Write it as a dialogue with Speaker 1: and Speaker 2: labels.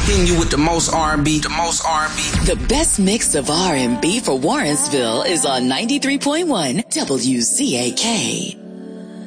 Speaker 1: Hitting you with the most R&B, the most R&B.
Speaker 2: The best mix of R&B for Warrensville is on 93.1 WCAK.